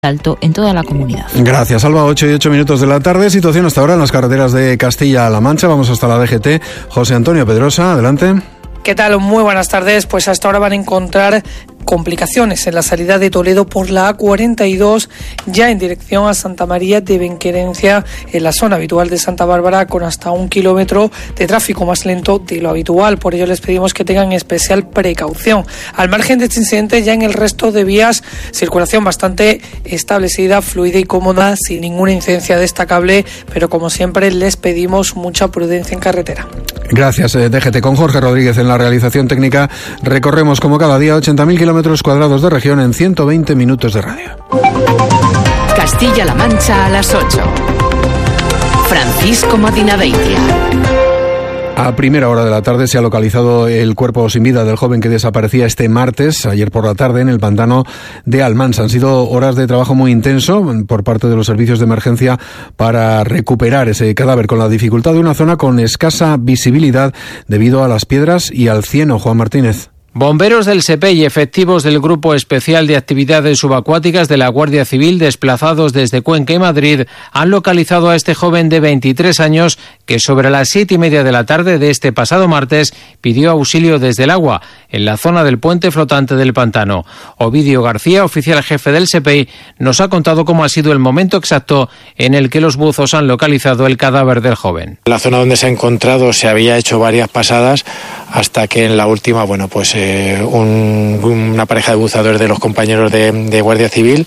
alto en toda la comunidad. Gracias, Alba. 8:08 de la tarde. Situación hasta ahora en las carreteras de Castilla-La Mancha. Vamos hasta la DGT. José Antonio Pedrosa, adelante. ¿Qué tal? Muy buenas tardes. Pues hasta ahora van a encontrar complicaciones en la salida de Toledo por la A42, ya en dirección a Santa María de Benquerencia, en la zona habitual de Santa Bárbara, con hasta 1 kilómetro de tráfico más lento de lo habitual. Por ello les pedimos que tengan especial precaución. Al margen de este incidente, ya en el resto de vías, circulación bastante establecida, fluida y cómoda, sin ninguna incidencia destacable, pero como siempre les pedimos mucha prudencia en carretera. Gracias, DGT. Con Jorge Rodríguez en la realización técnica, recorremos como cada día 80.000 kilómetros cuadrados de región en 120 minutos de radio. Castilla-La Mancha a las 8. Francisco Madinaveitia. A primera hora de la tarde se ha localizado el cuerpo sin vida del joven que desaparecía este martes, ayer por la tarde, en el pantano de Almansa. Han sido horas de trabajo muy intenso por parte de los servicios de emergencia para recuperar ese cadáver, con la dificultad de una zona con escasa visibilidad debido a las piedras y al cieno. Juan Martínez. Bomberos del SEPE y efectivos del Grupo Especial de Actividades Subacuáticas de la Guardia Civil, desplazados desde Cuenca y Madrid, han localizado a este joven de 23 años que sobre las 7:30 de la tarde de este pasado martes pidió auxilio desde el agua, en la zona del puente flotante del pantano. Ovidio García, oficial jefe del SEPE, nos ha contado cómo ha sido el momento exacto en el que los buzos han localizado el cadáver del joven. La zona donde se ha encontrado se había hecho varias pasadas hasta que en la última, una pareja de buzadores de los compañeros de Guardia Civil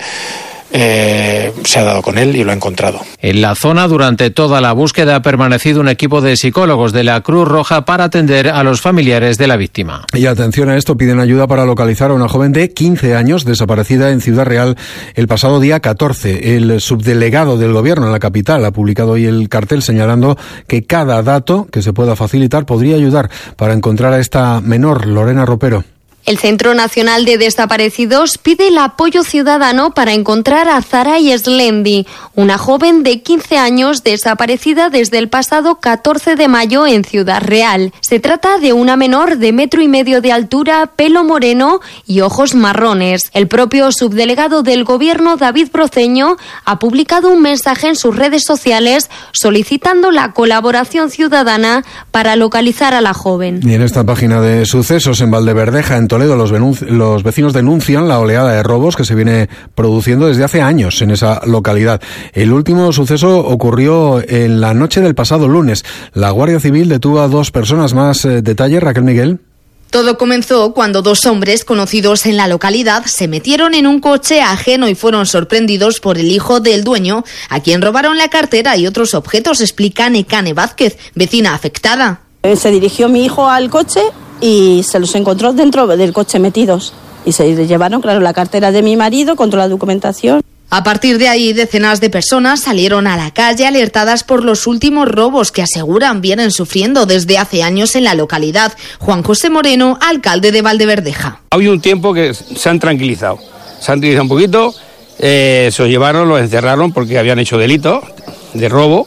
se ha dado con él y lo ha encontrado. En la zona, durante toda la búsqueda, ha permanecido un equipo de psicólogos de la Cruz Roja para atender a los familiares de la víctima. Y atención a esto, piden ayuda para localizar a una joven de 15 años desaparecida en Ciudad Real el pasado día 14. El subdelegado del Gobierno en la capital ha publicado hoy el cartel señalando que cada dato que se pueda facilitar podría ayudar para encontrar a esta menor. Lorena Ropero. El Centro Nacional de Desaparecidos pide el apoyo ciudadano para encontrar a Zaray Slendi, una joven de 15 años desaparecida desde el pasado 14 de mayo en Ciudad Real. Se trata de una menor de 1,5 metros de altura, pelo moreno y ojos marrones. El propio subdelegado del Gobierno, David Broceño, ha publicado un mensaje en sus redes sociales solicitando la colaboración ciudadana para localizar a la joven. Y en esta página de sucesos en Valdeverdeja, en Toledo, los vecinos denuncian la oleada de robos que se viene produciendo desde hace años en esa localidad. El último suceso ocurrió en la noche del pasado lunes. La Guardia Civil detuvo a 2 personas. Más detalle, Raquel Miguel. Todo comenzó cuando 2 hombres conocidos en la localidad se metieron en un coche ajeno y fueron sorprendidos por el hijo del dueño, a quien robaron la cartera y otros objetos, explica Nekane Vázquez, vecina afectada. Se dirigió mi hijo al coche y se los encontró dentro del coche metidos. Y se llevaron, claro, la cartera de mi marido con toda la documentación. A partir de ahí, decenas de personas salieron a la calle alertadas por los últimos robos que aseguran vienen sufriendo desde hace años en la localidad. Juan José Moreno, alcalde de Valdeverdeja. Ha habido un tiempo que se han tranquilizado un poquito, se los llevaron, los encerraron porque habían hecho delito de robo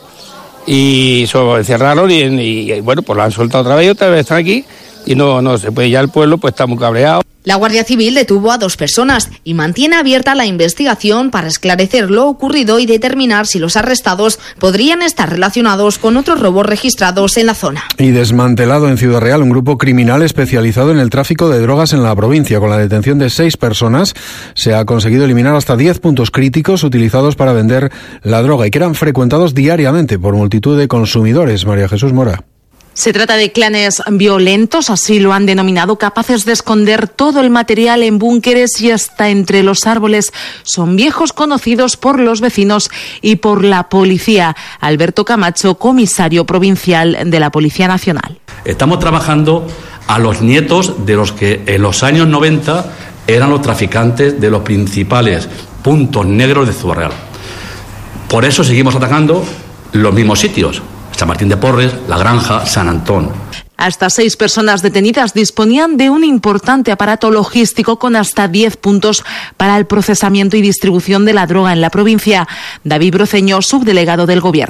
y se los encerraron y bueno, pues lo han soltado otra vez están aquí y no se puede, ya el pueblo pues está muy cabreado. La Guardia Civil detuvo a 2 personas y mantiene abierta la investigación para esclarecer lo ocurrido y determinar si los arrestados podrían estar relacionados con otros robos registrados en la zona. Y desmantelado en Ciudad Real un grupo criminal especializado en el tráfico de drogas en la provincia. Con la detención de 6 personas se ha conseguido eliminar hasta 10 puntos críticos utilizados para vender la droga y que eran frecuentados diariamente por multitud de consumidores. María Jesús Mora. Se trata de clanes violentos, así lo han denominado, capaces de esconder todo el material en búnkeres y hasta entre los árboles. Son viejos conocidos por los vecinos y por la policía. Alberto Camacho, comisario provincial de la Policía Nacional. Estamos trabajando a los nietos de los que en los años 90 eran los traficantes de los principales puntos negros de Ciudad Real. Por eso seguimos atacando los mismos sitios: San Martín de Porres, La Granja, San Antón. Hasta 6 personas detenidas disponían de un importante aparato logístico con hasta 10 puntos para el procesamiento y distribución de la droga en la provincia. David Broceño, subdelegado del Gobierno.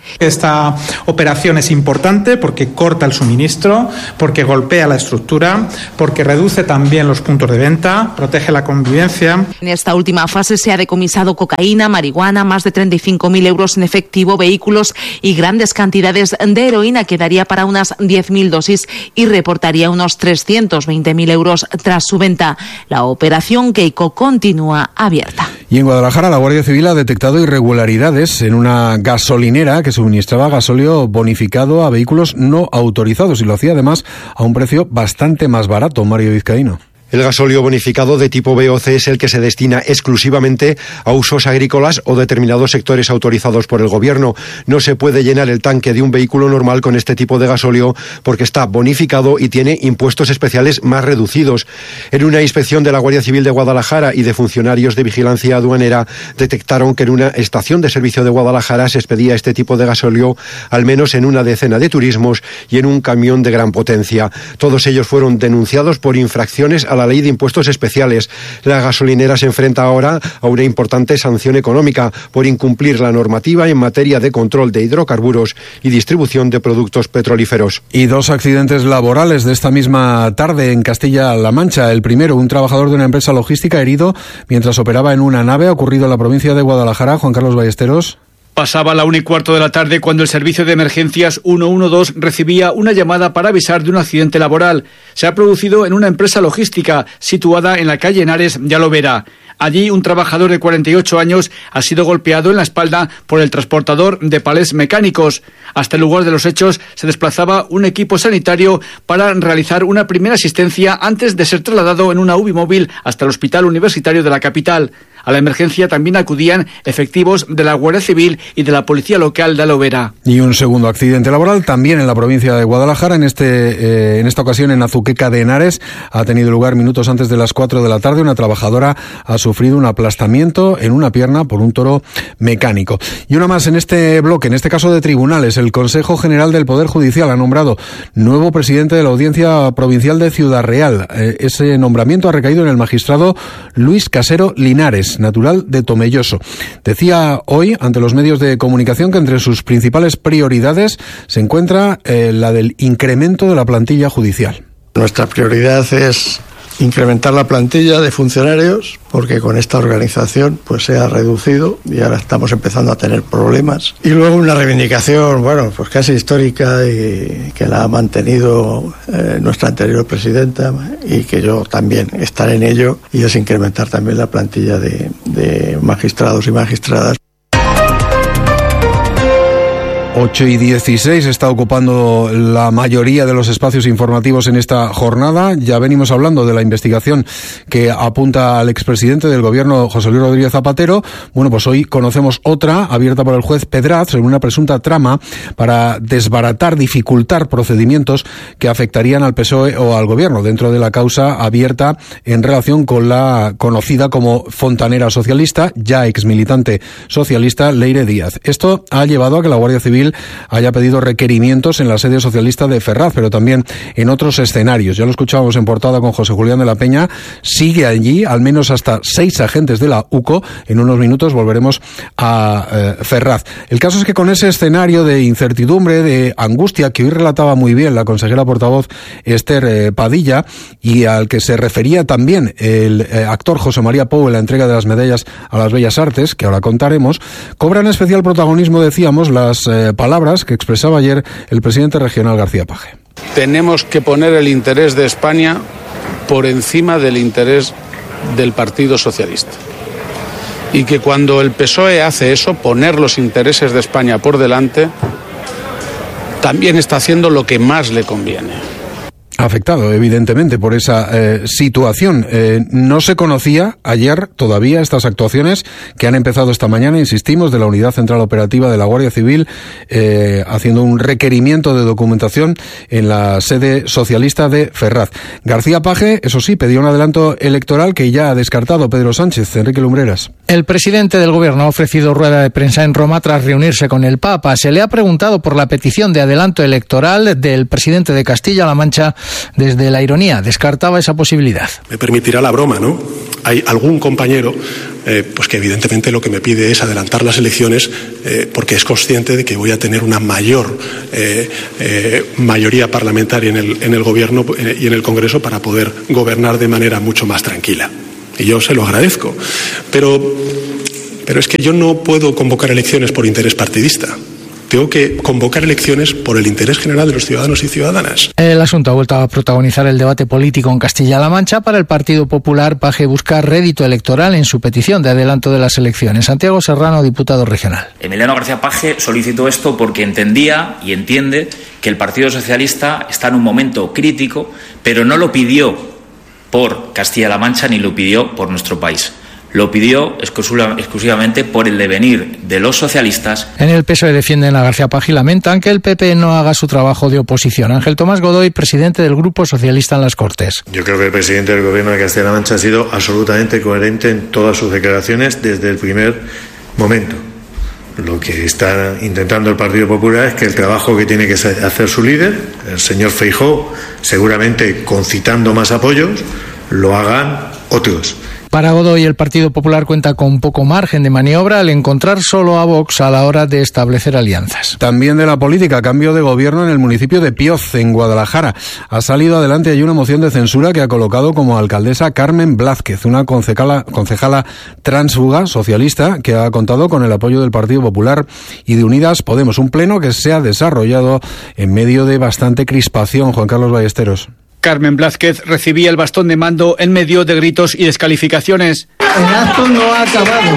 Esta operación es importante porque corta el suministro, porque golpea la estructura, porque reduce también los puntos de venta, protege la convivencia. En esta última fase se ha decomisado cocaína, marihuana, más de 35.000 euros en efectivo, vehículos y grandes cantidades de heroína que daría para unas 10.000 dosis y reportaría unos 320.000 euros tras su venta. La operación Keiko continúa abierta. Y en Guadalajara la Guardia Civil ha detectado irregularidades en una gasolinera que suministraba gasóleo bonificado a vehículos no autorizados y lo hacía además a un precio bastante más barato. Mario Vizcaíno. El gasóleo bonificado de tipo B o C es el que se destina exclusivamente a usos agrícolas o determinados sectores autorizados por el Gobierno. No se puede llenar el tanque de un vehículo normal con este tipo de gasóleo porque está bonificado y tiene impuestos especiales más reducidos. En una inspección de la Guardia Civil de Guadalajara y de funcionarios de vigilancia aduanera detectaron que en una estación de servicio de Guadalajara se expedía este tipo de gasóleo al menos en una decena de turismos y en un camión de gran potencia. Todos ellos fueron denunciados por infracciones a la ley de impuestos especiales. La gasolinera se enfrenta ahora a una importante sanción económica por incumplir la normativa en materia de control de hidrocarburos y distribución de productos petrolíferos. Y 2 accidentes laborales de esta misma tarde en Castilla-La Mancha. El primero, un trabajador de una empresa logística herido mientras operaba en una nave, ha ocurrido en la provincia de Guadalajara. Juan Carlos Ballesteros. Pasaba la 1:15 de la tarde cuando el servicio de emergencias 112 recibía una llamada para avisar de un accidente laboral. Se ha producido en una empresa logística situada en la calle Henares de Alovera. Allí un trabajador de 48 años ha sido golpeado en la espalda por el transportador de palés mecánicos. Hasta el lugar de los hechos se desplazaba un equipo sanitario para realizar una primera asistencia antes de ser trasladado en una UBI móvil hasta el Hospital Universitario de la capital. A la emergencia también acudían efectivos de la Guardia Civil y de la Policía Local de Alovera. Y un segundo accidente laboral también en la provincia de Guadalajara, en esta ocasión en Azuqueca de Henares. Ha tenido lugar minutos antes de las 4 de la tarde. Una trabajadora ha sufrido un aplastamiento en una pierna por un toro mecánico. Y una más en este bloque, en este caso de tribunales. El Consejo General del Poder Judicial ha nombrado nuevo presidente de la Audiencia Provincial de Ciudad Real. Ese nombramiento ha recaído en el magistrado Luis Casero Linares, natural de Tomelloso. Decía hoy ante los medios de comunicación que entre sus principales prioridades se encuentra la del incremento de la plantilla judicial. Nuestra prioridad es incrementar la plantilla de funcionarios porque con esta organización pues se ha reducido y ahora estamos empezando a tener problemas. Y luego una reivindicación, pues casi histórica y que la ha mantenido nuestra anterior presidenta y que yo también estaré en ello, y es incrementar también la plantilla de magistrados y magistradas. 8:16 está ocupando la mayoría de los espacios informativos en esta jornada. Ya venimos hablando de la investigación que apunta al expresidente del gobierno, José Luis Rodríguez Zapatero. Bueno, pues hoy conocemos otra abierta por el juez Pedraz sobre una presunta trama para desbaratar, dificultar procedimientos que afectarían al PSOE o al gobierno dentro de la causa abierta en relación con la conocida como fontanera socialista, ya exmilitante socialista, Leire Díaz. Esto ha llevado a que la Guardia Civil haya pedido requerimientos en la sede socialista de Ferraz, pero también en otros escenarios. Ya lo escuchábamos en portada con José Julián de la Peña. Sigue allí al menos hasta 6 agentes de la UCO. En unos minutos volveremos a Ferraz. El caso es que con ese escenario de incertidumbre, de angustia, que hoy relataba muy bien la consejera portavoz Esther Padilla, y al que se refería también el actor José María Pou en la entrega de las medallas a las Bellas Artes, que ahora contaremos, cobran especial protagonismo, decíamos, las palabras que expresaba ayer el presidente regional García Page. Tenemos que poner el interés de España por encima del interés del Partido Socialista. Y que cuando el PSOE hace eso, poner los intereses de España por delante, también está haciendo lo que más le conviene. Afectado, evidentemente, por esa situación. No se conocía ayer todavía estas actuaciones que han empezado esta mañana, insistimos, de la Unidad Central Operativa de la Guardia Civil, haciendo un requerimiento de documentación en la sede socialista de Ferraz. García Page, eso sí, pedía un adelanto electoral que ya ha descartado Pedro Sánchez. Enrique Lumbreras. El presidente del Gobierno ha ofrecido rueda de prensa en Roma tras reunirse con el Papa. Se le ha preguntado por la petición de adelanto electoral del presidente de Castilla-La Mancha Desde la ironía descartaba esa posibilidad. Me permitirá la broma, ¿no? Hay algún compañero pues que evidentemente lo que me pide es adelantar las elecciones porque es consciente de que voy a tener una mayor mayoría parlamentaria en el Gobierno y en el Congreso para poder gobernar de manera mucho más tranquila. Y yo se lo agradezco. Pero es que yo no puedo convocar elecciones por interés partidista. Tengo que convocar elecciones por el interés general de los ciudadanos y ciudadanas. El asunto ha vuelto a protagonizar el debate político en Castilla-La Mancha. Para el Partido Popular, Paje busca rédito electoral en su petición de adelanto de las elecciones. Santiago Serrano, diputado regional. Emiliano García Paje solicitó esto porque entendía y entiende que el Partido Socialista está en un momento crítico, pero no lo pidió por Castilla-La Mancha ni lo pidió por nuestro país. Lo pidió exclusivamente por el devenir de los socialistas. En el PSOE defienden a García Paje y lamentan que el PP no haga su trabajo de oposición. Ángel Tomás Godoy, presidente del Grupo Socialista en las Cortes. Yo creo que el presidente del Gobierno de Castilla-La Mancha ha sido absolutamente coherente en todas sus declaraciones desde el primer momento. Lo que está intentando el Partido Popular es que el trabajo que tiene que hacer su líder, el señor Feijóo, seguramente concitando más apoyos, lo hagan otros. Para Godoy, el Partido Popular cuenta con poco margen de maniobra al encontrar solo a Vox a la hora de establecer alianzas. También de la política, cambio de gobierno en el municipio de Pioz, en Guadalajara. Ha salido adelante hay una moción de censura que ha colocado como alcaldesa Carmen Blázquez, una concejala tránsfuga socialista que ha contado con el apoyo del Partido Popular y de Unidas Podemos. Un pleno que se ha desarrollado en medio de bastante crispación. Juan Carlos Ballesteros. Carmen Blázquez recibía el bastón de mando en medio de gritos y descalificaciones. El acto no ha acabado.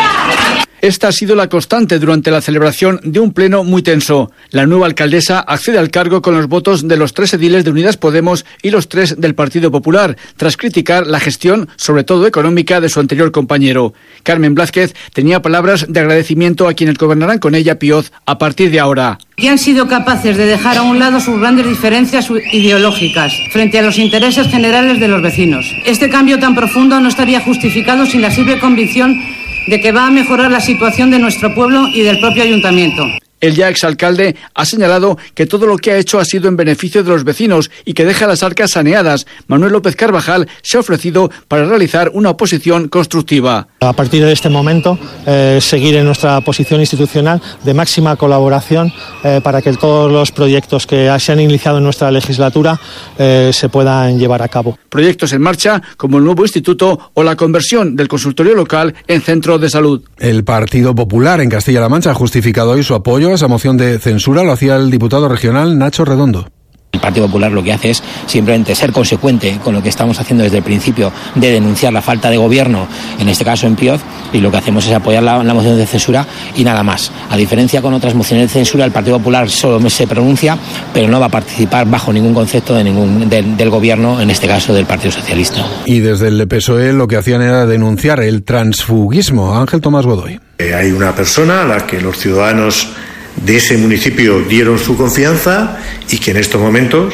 Esta ha sido la constante durante la celebración de un pleno muy tenso. La nueva alcaldesa accede al cargo con los votos de los 3 ediles de Unidas Podemos y los 3 del Partido Popular, tras criticar la gestión, sobre todo económica, de su anterior compañero. Carmen Blázquez tenía palabras de agradecimiento a quienes gobernarán con ella Pioz a partir de ahora. Y han sido capaces de dejar a un lado sus grandes diferencias ideológicas frente a los intereses generales de los vecinos. Este cambio tan profundo no estaría justificado sin la firme convicción de que va a mejorar la situación de nuestro pueblo y del propio ayuntamiento. El ya exalcalde ha señalado que todo lo que ha hecho ha sido en beneficio de los vecinos y que deja las arcas saneadas. Manuel López Carvajal se ha ofrecido para realizar una oposición constructiva. A partir de este momento, seguir en nuestra posición institucional de máxima colaboración para que todos los proyectos que se han iniciado en nuestra legislatura se puedan llevar a cabo. Proyectos en marcha como el nuevo instituto o la conversión del consultorio local en centro de salud. El Partido Popular en Castilla-La Mancha ha justificado hoy su apoyo a esa moción de censura. Lo hacía el diputado regional Nacho Redondo. El Partido Popular lo que hace es simplemente ser consecuente con lo que estamos haciendo desde el principio de denunciar la falta de gobierno, en este caso en Pioz, y lo que hacemos es apoyar la moción de censura y nada más. A diferencia con otras mociones de censura, el Partido Popular solo se pronuncia, pero no va a participar bajo ningún concepto del gobierno, en este caso del Partido Socialista. Y desde el PSOE lo que hacían era denunciar el transfugismo. Ángel Tomás Godoy. Hay una persona a la que los ciudadanos de ese municipio dieron su confianza y que en estos momentos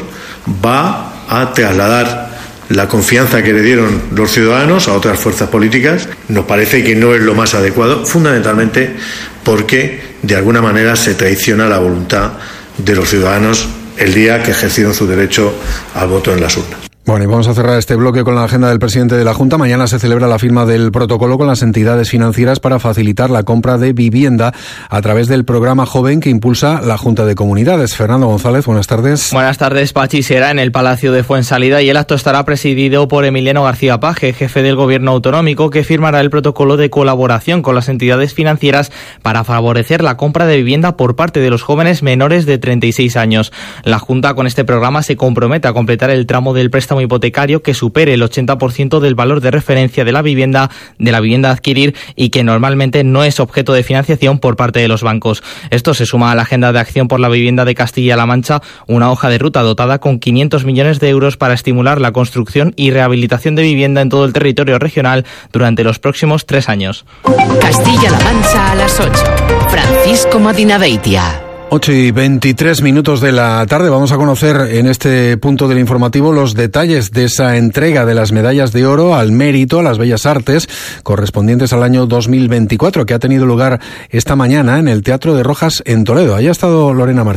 va a trasladar la confianza que le dieron los ciudadanos a otras fuerzas políticas. Nos parece que no es lo más adecuado, fundamentalmente porque de alguna manera se traiciona la voluntad de los ciudadanos el día que ejercieron su derecho al voto en las urnas. Bueno, y vamos a cerrar este bloque con la agenda del presidente de la Junta. Mañana se celebra la firma del protocolo con las entidades financieras para facilitar la compra de vivienda a través del programa Joven que impulsa la Junta de Comunidades. Fernando González, buenas tardes. Buenas tardes, Pachi. Será en el Palacio de Fuensalida y el acto estará presidido por Emiliano García Paje, jefe del Gobierno autonómico, que firmará el protocolo de colaboración con las entidades financieras para favorecer la compra de vivienda por parte de los jóvenes menores de 36 años. La Junta con este programa se compromete a completar el tramo del préstamo hipotecario que supere el 80% del valor de referencia de la vivienda a adquirir y que normalmente no es objeto de financiación por parte de los bancos. Esto se suma a la Agenda de Acción por la Vivienda de Castilla-La Mancha, una hoja de ruta dotada con 500 millones de euros para estimular la construcción y rehabilitación de vivienda en todo el territorio regional durante los próximos 3 años. Castilla-La Mancha a las 8. Francisco Madinabeitia. 8:23 de la tarde. Vamos a conocer en este punto del informativo los detalles de esa entrega de las medallas de oro al mérito a las bellas artes correspondientes al año 2024 que ha tenido lugar esta mañana en el Teatro de Rojas en Toledo. Ahí ha estado Lorena Martín.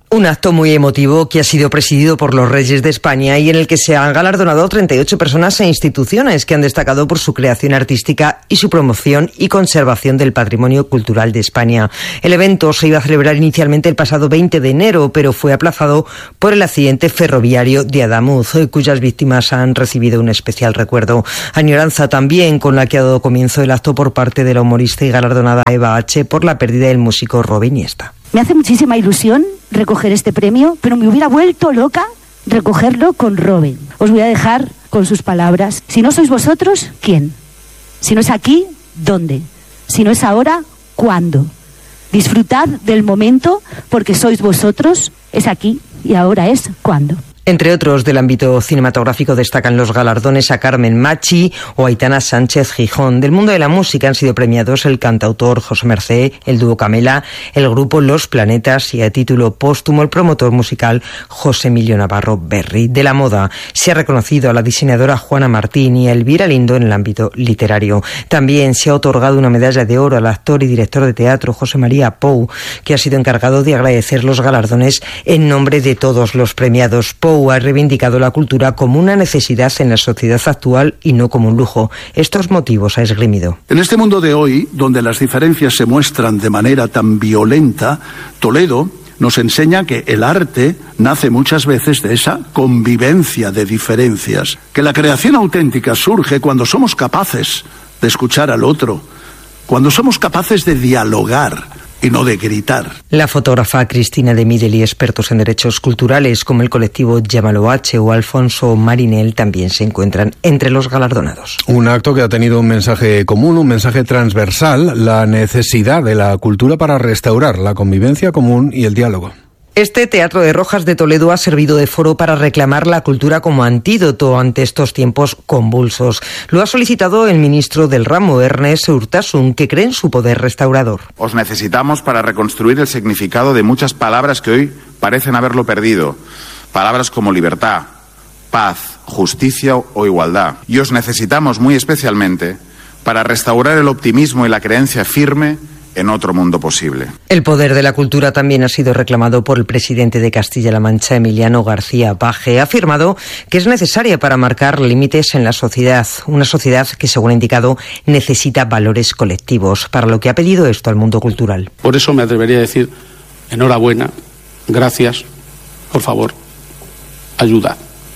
Un acto muy emotivo que ha sido presidido por los Reyes de España y en el que se han galardonado 38 personas e instituciones que han destacado por su creación artística y su promoción y conservación del patrimonio cultural de España. El evento se iba a celebrar inicialmente el pasado 20 de enero, pero fue aplazado por el accidente ferroviario de Adamuz, cuyas víctimas han recibido un especial recuerdo. Añoranza también con la que ha dado comienzo el acto por parte de la humorista y galardonada Eva H. por la pérdida del músico Robin Iniesta. Me hace muchísima ilusión recoger este premio, pero me hubiera vuelto loca recogerlo con Robin. Os voy a dejar con sus palabras. Si no sois vosotros, ¿quién? Si no es aquí, ¿dónde? Si no es ahora, ¿cuándo? Disfrutad del momento porque sois vosotros, es aquí y ahora es cuándo. Entre otros del ámbito cinematográfico destacan los galardones a Carmen Machi o Aitana Sánchez Gijón. Del mundo de la música han sido premiados el cantautor José Mercé, el dúo Camela, el grupo Los Planetas y a título póstumo el promotor musical José Emilio Navarro Berry. De la moda se ha reconocido a la diseñadora Juana Martín y a Elvira Lindo en el ámbito literario. También se ha otorgado una medalla de oro al actor y director de teatro José María Pou, que ha sido encargado de agradecer los galardones en nombre de todos los premiados. Pou ha reivindicado la cultura como una necesidad en la sociedad actual y no como un lujo. Estos motivos ha esgrimido. En este mundo de hoy, donde las diferencias se muestran de manera tan violenta, Toledo nos enseña que el arte nace muchas veces de esa convivencia de diferencias, que la creación auténtica surge cuando somos capaces de escuchar al otro, cuando somos capaces de dialogar y no de gritar. La fotógrafa Cristina de Midel y expertos en derechos culturales como el colectivo Llámalo H o Alfonso Marinel también se encuentran entre los galardonados. Un acto que ha tenido un mensaje común, un mensaje transversal, la necesidad de la cultura para restaurar la convivencia común y el diálogo. Este Teatro de Rojas de Toledo ha servido de foro para reclamar la cultura como antídoto ante estos tiempos convulsos. Lo ha solicitado el ministro del ramo, Ernest Urtasun, que cree en su poder restaurador. Os necesitamos para reconstruir el significado de muchas palabras que hoy parecen haberlo perdido. Palabras como libertad, paz, justicia o igualdad. Y os necesitamos muy especialmente para restaurar el optimismo y la creencia firme en otro mundo posible. El poder de la cultura también ha sido reclamado por el presidente de Castilla-La Mancha, Emiliano García Paje. Ha afirmado que es necesaria para marcar límites en la sociedad, una sociedad que, según ha indicado, necesita valores colectivos, para lo que ha pedido esto al mundo cultural. Por eso me atrevería a decir, enhorabuena, gracias, por favor, ayudad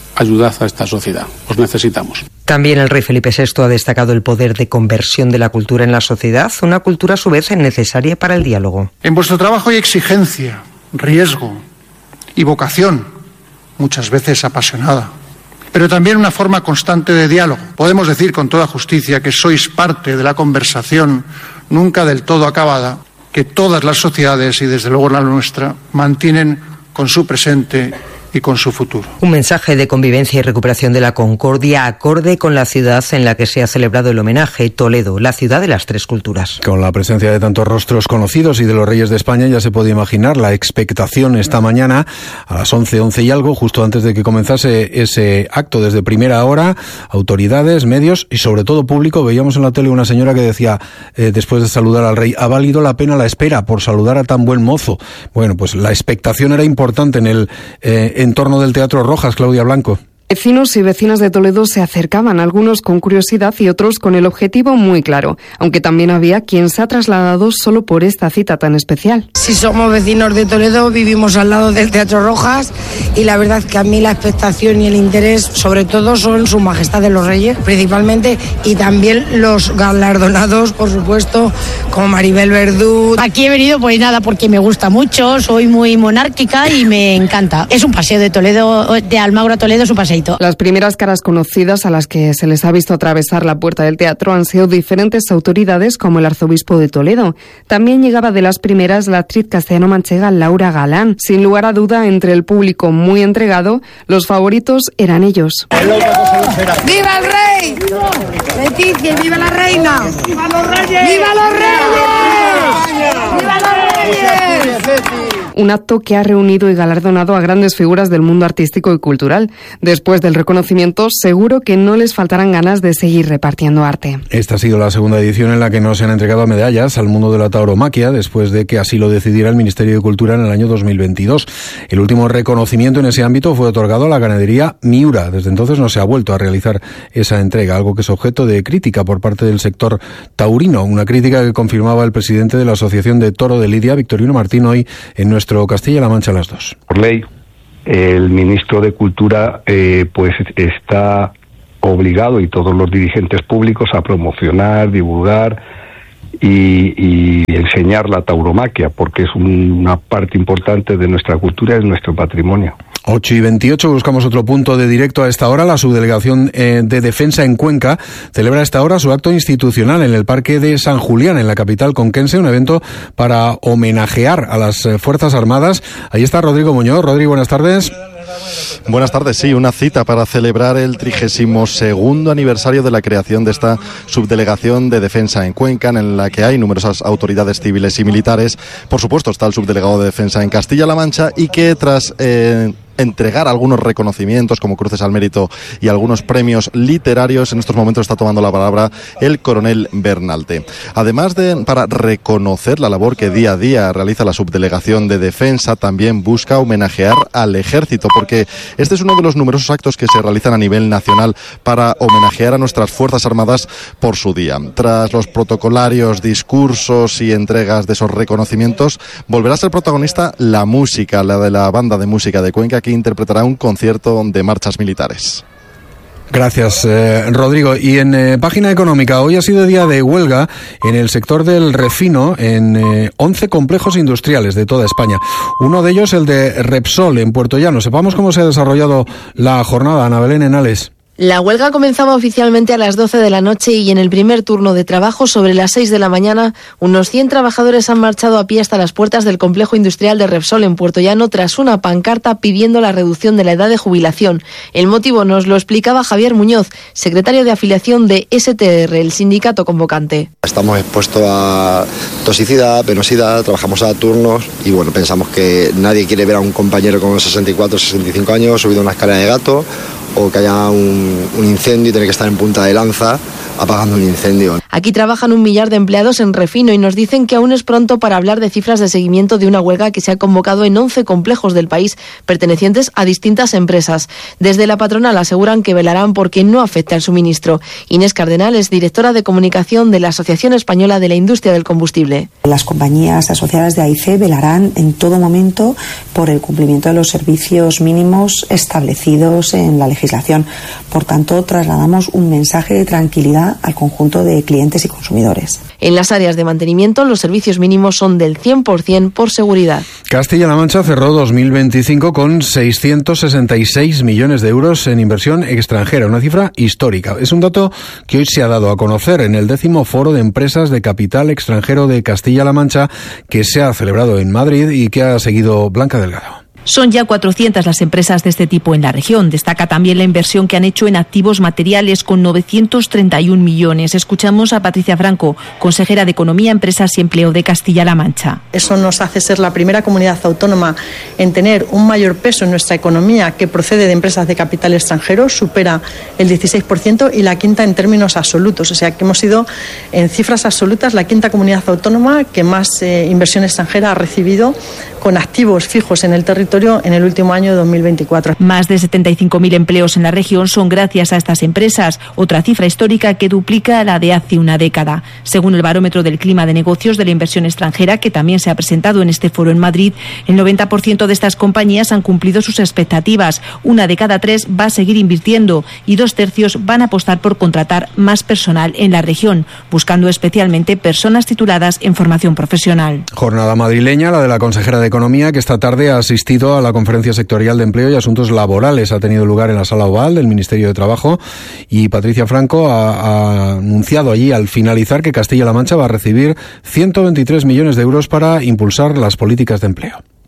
a esta sociedad, os necesitamos. También el rey Felipe VI ha destacado el poder de conversión de la cultura en la sociedad, una cultura a su vez necesaria para el diálogo. En vuestro trabajo hay exigencia, riesgo y vocación, muchas veces apasionada, pero también una forma constante de diálogo. Podemos decir con toda justicia que sois parte de la conversación nunca del todo acabada, que todas las sociedades, y desde luego la nuestra, mantienen con su presente y con su futuro. Un mensaje de convivencia y recuperación de la concordia acorde con la ciudad en la que se ha celebrado el homenaje, Toledo, la ciudad de las tres culturas. Con la presencia de tantos rostros conocidos y de los Reyes de España ya se puede imaginar la expectación esta mañana a las 11 y algo, justo antes de que comenzase ese acto. Desde primera hora, autoridades, medios y sobre todo público. Veíamos en la tele una señora que decía, después de saludar al rey, ha valido la pena la espera por saludar a tan buen mozo. Bueno, pues la expectación era importante en el entorno del Teatro Rojas, Claudia Blanco. Vecinos y vecinas de Toledo se acercaban, algunos con curiosidad y otros con el objetivo muy claro, aunque también había quien se ha trasladado solo por esta cita tan especial. Si somos vecinos de Toledo, vivimos al lado del Teatro Rojas y la verdad que a mí la expectación y el interés sobre todo son Su Majestad de los Reyes, principalmente, y también los galardonados, por supuesto, como Maribel Verdú. Aquí he venido pues nada, porque me gusta mucho, soy muy monárquica y me encanta. Es un paseo de Toledo, de Almagro a Toledo, es un paseo. Las primeras caras conocidas a las que se les ha visto atravesar la puerta del teatro han sido diferentes autoridades como el arzobispo de Toledo. También llegaba de las primeras la actriz castellano-manchega Laura Galán. Sin lugar a duda, entre el público muy entregado, los favoritos eran ellos. ¡Viva el rey! ¡Leticia, viva la reina! ¡Viva los reyes! ¡Viva los reyes! ¡Viva los reyes! Un acto que ha reunido y galardonado a grandes figuras del mundo artístico y cultural. Después del reconocimiento, seguro que no les faltarán ganas de seguir repartiendo arte. Esta ha sido la segunda edición en la que no se han entregado medallas al mundo de la tauromaquia, después de que así lo decidiera el Ministerio de Cultura en el año 2022. El último reconocimiento en ese ámbito fue otorgado a la ganadería Miura. Desde entonces no se ha vuelto a realizar esa entrega, algo que es objeto de crítica por parte del sector taurino. Una crítica que confirmaba el presidente de la Asociación de Toro de Lidia, Victorino Martín, hoy en nuestro Castilla-La Mancha a las 2. Por ley, el ministro de Cultura pues está obligado, y todos los dirigentes públicos, a promocionar, divulgar y enseñar la tauromaquia, porque es una parte importante de nuestra cultura y de nuestro patrimonio. 8:28, buscamos otro punto de directo a esta hora. La Subdelegación de Defensa en Cuenca celebra a esta hora su acto institucional en el Parque de San Julián, en la capital conquense, un evento para homenajear a las Fuerzas Armadas. Ahí está Rodrigo Muñoz. Rodrigo, buenas tardes. Buenas tardes, sí, una cita para celebrar el 32º aniversario de la creación de esta Subdelegación de Defensa en Cuenca, en la que hay numerosas autoridades civiles y militares. Por supuesto está el subdelegado de Defensa en Castilla-La Mancha, y que tras entregar algunos reconocimientos como Cruces al Mérito y algunos premios literarios, en estos momentos está tomando la palabra el coronel Bernalte. Además para reconocer la labor que día a día realiza la Subdelegación de Defensa, también busca homenajear al Ejército, porque este es uno de los numerosos actos que se realizan a nivel nacional para homenajear a nuestras Fuerzas Armadas por su día. Tras los protocolarios, discursos y entregas de esos reconocimientos, volverá a ser protagonista la música, la de la Banda de Música de Cuenca, que interpretará un concierto de marchas militares. Gracias, Rodrigo. Y en página económica, hoy ha sido día de huelga en el sector del refino en 11 complejos industriales de toda España. Uno de ellos, el de Repsol, en Puerto Llano. Sepamos cómo se ha desarrollado la jornada. Ana Belén Henales. La huelga comenzaba oficialmente a las 12 de la noche y en el primer turno de trabajo, sobre las 6 de la mañana, unos 100 trabajadores han marchado a pie hasta las puertas del complejo industrial de Repsol en Puerto Llano tras una pancarta pidiendo la reducción de la edad de jubilación. El motivo nos lo explicaba Javier Muñoz, secretario de afiliación de STR, el sindicato convocante. Estamos expuestos a toxicidad, penosidad, trabajamos a turnos y bueno, pensamos que nadie quiere ver a un compañero con 64, 65 años subido a una escalera de gato, o que haya un incendio y tener que estar en punta de lanza apagando un incendio. Aquí trabajan 1 millar de empleados en refino y nos dicen que aún es pronto para hablar de cifras de seguimiento de una huelga que se ha convocado en 11 complejos del país pertenecientes a distintas empresas. Desde la patronal aseguran que velarán porque no afecte al suministro. Inés Cardenal es directora de comunicación de la Asociación Española de la Industria del Combustible. Las compañías asociadas de AIC velarán en todo momento por el cumplimiento de los servicios mínimos establecidos en la legislación. Por tanto, trasladamos un mensaje de tranquilidad al conjunto de clientes y consumidores. En las áreas de mantenimiento, los servicios mínimos son del 100% por seguridad. Castilla-La Mancha cerró 2025 con 666 millones de euros en inversión extranjera, una cifra histórica. Es un dato que hoy se ha dado a conocer en el 10º Foro de Empresas de Capital Extranjero de Castilla-La Mancha, que se ha celebrado en Madrid y que ha seguido Blanca Delgado. Son ya 400 las empresas de este tipo en la región. Destaca también la inversión que han hecho en activos materiales con 931 millones. Escuchamos a Patricia Franco, consejera de Economía, Empresas y Empleo de Castilla-La Mancha. Eso nos hace ser la primera comunidad autónoma en tener un mayor peso en nuestra economía que procede de empresas de capital extranjero, supera el 16%, y la quinta en términos absolutos. O sea que hemos sido, en cifras absolutas, la quinta comunidad autónoma que más inversión extranjera ha recibido con activos fijos en el territorio en el último año 2024. Más de 75.000 empleos en la región son gracias a estas empresas, otra cifra histórica que duplica la de hace una década. Según el barómetro del clima de negocios de la inversión extranjera, que también se ha presentado en este foro en Madrid, el 90% de estas compañías han cumplido sus expectativas. 1 de cada 3 va a seguir invirtiendo y 2/3 van a apostar por contratar más personal en la región, buscando especialmente personas tituladas en formación profesional. Jornada madrileña, la de la consejera de Economía, que esta tarde ha asistido a la Conferencia Sectorial de Empleo y Asuntos Laborales. Ha tenido lugar en la Sala Oval del Ministerio de Trabajo y Patricia Franco ha anunciado allí al finalizar que Castilla-La Mancha va a recibir 123 millones de euros para impulsar las políticas de empleo.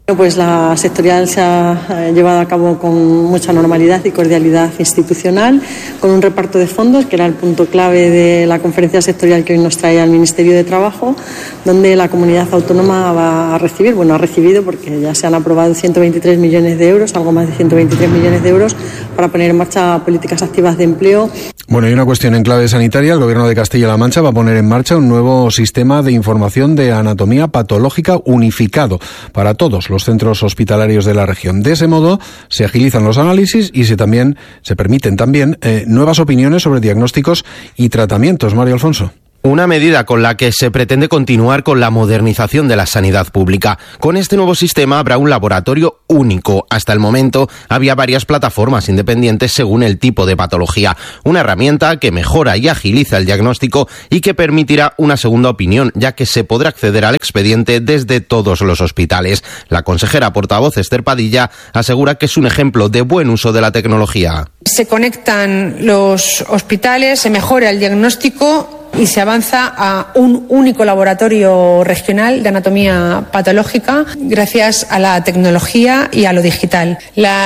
Pues la sectorial se ha llevado a cabo con mucha normalidad y cordialidad institucional, con un reparto de fondos, que era el punto clave de la conferencia sectorial que hoy nos trae al Ministerio de Trabajo, donde la comunidad autónoma va a recibir, ha recibido porque ya se han aprobado 123 millones de euros, algo más de 123 millones de euros, para poner en marcha políticas activas de empleo. Bueno, y una cuestión en clave sanitaria. El Gobierno de Castilla-La Mancha va a poner en marcha un nuevo sistema de información de anatomía patológica unificado para todos los centros hospitalarios de la región. De ese modo se agilizan los análisis y se permiten también nuevas opiniones sobre diagnósticos y tratamientos. Mario Alfonso. Una medida con la que se pretende continuar con la modernización de la sanidad pública. Con este nuevo sistema habrá un laboratorio único. Hasta el momento había varias plataformas independientes según el tipo de patología. Una herramienta que mejora y agiliza el diagnóstico y que permitirá una segunda opinión, ya que se podrá acceder al expediente desde todos los hospitales. La consejera portavoz Esther Padilla asegura que es un ejemplo de buen uso de la tecnología. Se conectan los hospitales, se mejora el diagnóstico y se avanza a un único laboratorio regional de anatomía patológica gracias a la tecnología y a lo digital.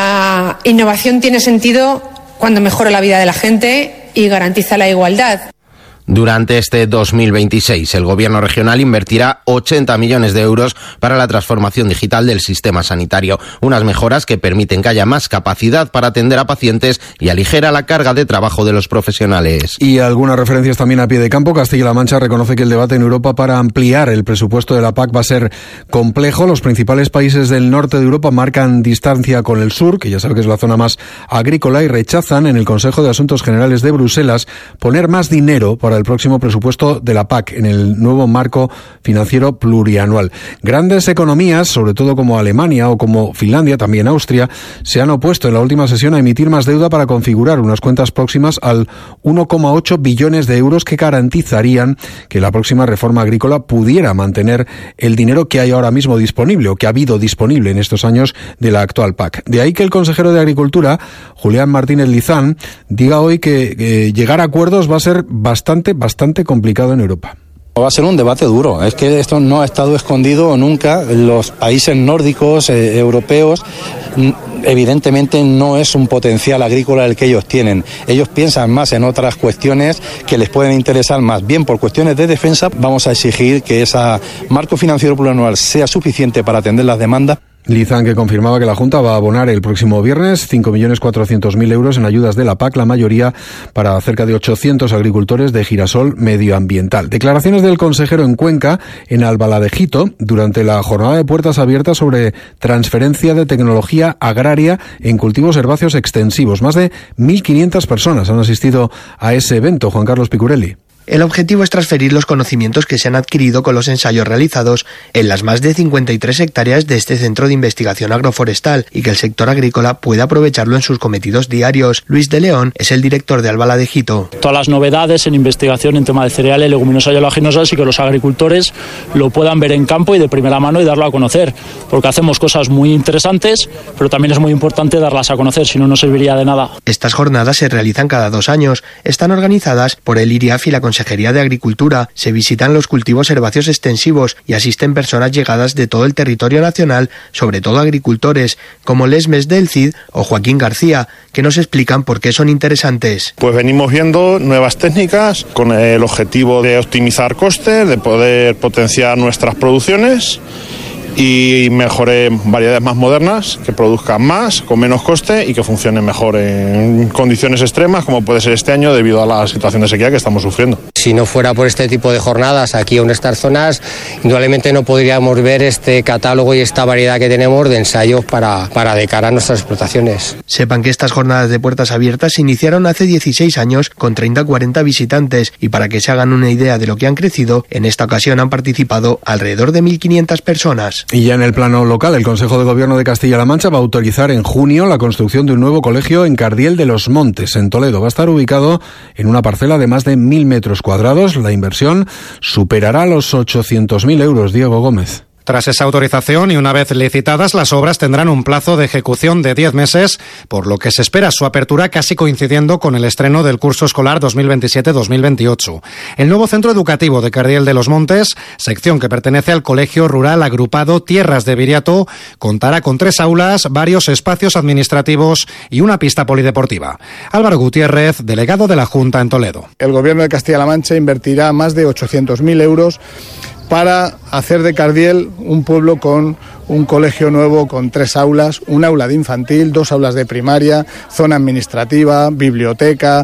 La innovación tiene sentido cuando mejora la vida de la gente y garantiza la igualdad. Durante este 2026, el Gobierno regional invertirá 80 millones de euros para la transformación digital del sistema sanitario. Unas mejoras que permiten que haya más capacidad para atender a pacientes y aligera la carga de trabajo de los profesionales. Y algunas referencias también a pie de campo. Castilla-La Mancha reconoce que el debate en Europa para ampliar el presupuesto de la PAC va a ser complejo. Los principales países del norte de Europa marcan distancia con el sur, que ya sabe que es la zona más agrícola, y rechazan en el Consejo de Asuntos Generales de Bruselas poner más dinero para el próximo presupuesto de la PAC en el nuevo marco financiero plurianual. Grandes economías, sobre todo como Alemania o como Finlandia, también Austria, se han opuesto en la última sesión a emitir más deuda para configurar unas cuentas próximas al 1,8 billones de euros que garantizarían que la próxima reforma agrícola pudiera mantener el dinero que hay ahora mismo disponible o que ha habido disponible en estos años de la actual PAC. De ahí que el consejero de Agricultura, Julián Martínez Lizán, diga hoy que llegar a acuerdos va a ser bastante complicado en Europa. Va a ser un debate duro. Es que esto no ha estado escondido nunca. Los países nórdicos, europeos, evidentemente no es un potencial agrícola el que ellos tienen. Ellos piensan más en otras cuestiones que les pueden interesar más. Bien, por cuestiones de defensa, vamos a exigir que ese marco financiero plurianual sea suficiente para atender las demandas. Lizán, que confirmaba que la Junta va a abonar el próximo viernes 5.400.000 euros en ayudas de la PAC, la mayoría para cerca de 800 agricultores de girasol medioambiental. Declaraciones del consejero en Cuenca, en Albaladejito, durante la jornada de puertas abiertas sobre transferencia de tecnología agraria en cultivos herbáceos extensivos. Más de 1.500 personas han asistido a ese evento. Juan Carlos Picurelli. El objetivo es transferir los conocimientos que se han adquirido con los ensayos realizados en las más de 53 hectáreas de este centro de investigación agroforestal y que el sector agrícola pueda aprovecharlo en sus cometidos diarios. Luis de León es el director de Albaladejito. Todas las novedades en investigación en tema de cereales, leguminosas y oleaginosas y que los agricultores lo puedan ver en campo y de primera mano y darlo a conocer, porque hacemos cosas muy interesantes, pero también es muy importante darlas a conocer, si no, no serviría de nada. Estas jornadas se realizan cada 2 años. Están organizadas por el IRIAF y la Consejería de Agricultura. Se visitan los cultivos herbáceos extensivos y asisten personas llegadas de todo el territorio nacional, sobre todo agricultores, como Lesmes del Cid o Joaquín García, que nos explican por qué son interesantes. Pues venimos viendo nuevas técnicas con el objetivo de optimizar costes, de poder potenciar nuestras producciones y mejores variedades más modernas, que produzcan más, con menos coste y que funcionen mejor en condiciones extremas, como puede ser este año debido a la situación de sequía que estamos sufriendo. Si no fuera por este tipo de jornadas aquí en estas zonas, indudablemente no podríamos ver este catálogo y esta variedad que tenemos de ensayos para de cara a nuestras explotaciones. Sepan que estas jornadas de puertas abiertas se iniciaron hace 16 años con 30-40 visitantes y para que se hagan una idea de lo que han crecido, en esta ocasión han participado alrededor de 1.500 personas. Y ya en el plano local, el Consejo de Gobierno de Castilla-La Mancha va a autorizar en junio la construcción de un nuevo colegio en Cardiel de los Montes, en Toledo. Va a estar ubicado en una parcela de más de 1.000 metros cuadrados. La inversión superará los 800.000 euros. Diego Gómez. Tras esa autorización y una vez licitadas, las obras tendrán un plazo de ejecución de 10 meses, por lo que se espera su apertura casi coincidiendo con el estreno del curso escolar 2027-2028. El nuevo centro educativo de Cardiel de los Montes, sección que pertenece al Colegio Rural Agrupado Tierras de Viriato, contará con 3 aulas, varios espacios administrativos y una pista polideportiva. Álvaro Gutiérrez, delegado de la Junta en Toledo. El Gobierno de Castilla-La Mancha invertirá más de 800.000 euros para hacer de Cardiel un pueblo con un colegio nuevo con 3 aulas, un aula de infantil, 2 aulas de primaria, zona administrativa, biblioteca,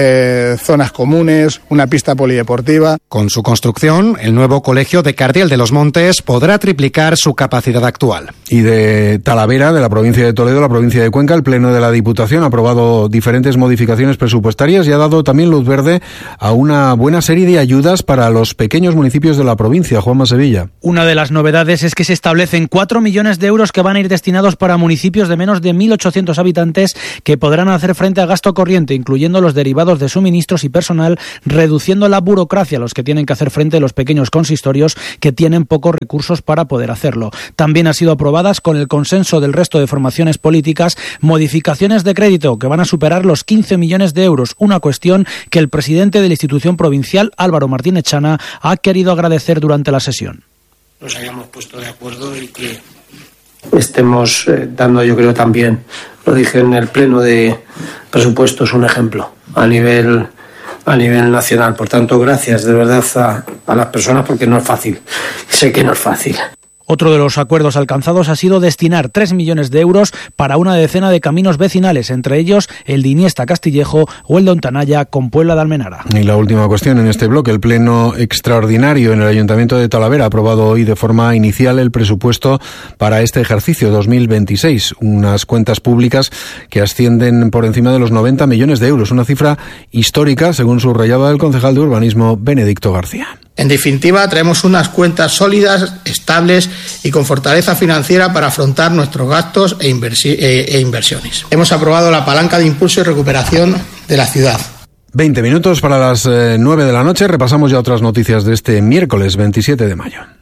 zonas comunes, una pista polideportiva. Con su construcción, el nuevo colegio de Cardiel de los Montes podrá triplicar su capacidad actual. Y de Talavera, de la provincia de Toledo, la provincia de Cuenca, el Pleno de la Diputación ha aprobado diferentes modificaciones presupuestarias y ha dado también luz verde a una buena serie de ayudas para los pequeños municipios de la provincia. Juanma Sevilla. Una de las novedades es que se establecen 4 millones de euros que van a ir destinados para municipios de menos de 1.800 habitantes que podrán hacer frente a gasto corriente, incluyendo los derivados de suministros y personal, reduciendo la burocracia a los que tienen que hacer frente a los pequeños consistorios que tienen pocos recursos para poder hacerlo. También han sido aprobadas, con el consenso del resto de formaciones políticas, modificaciones de crédito que van a superar los 15 millones de euros, una cuestión que el presidente de la institución provincial, Álvaro Martínez Chana, ha querido agradecer durante la sesión. Nos hayamos puesto de acuerdo y que estemos dando, yo creo también, lo dije en el pleno de presupuestos, un ejemplo a nivel nacional. Por tanto, gracias de verdad a las personas, porque no es fácil, sé que no es fácil. Otro de los acuerdos alcanzados ha sido destinar 3 millones de euros para una decena de caminos vecinales, entre ellos el de Iniesta-Castillejo o el de Ontanaya con Puebla de Almenara. Y la última cuestión en este bloque, el pleno extraordinario en el Ayuntamiento de Talavera ha aprobado hoy de forma inicial el presupuesto para este ejercicio 2026, unas cuentas públicas que ascienden por encima de los 90 millones de euros, una cifra histórica, según subrayaba el concejal de Urbanismo, Benedicto García. En definitiva, traemos unas cuentas sólidas, estables y con fortaleza financiera para afrontar nuestros gastos e inversiones. Hemos aprobado la palanca de impulso y recuperación de la ciudad. 20 minutos para las 9 de la noche. Repasamos ya otras noticias de este miércoles 27 de mayo.